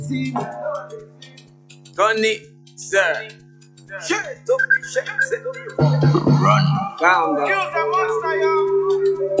See me. Connie, sir. Shake it up, shake it up. Run. Calm down. Kill the monster, yo.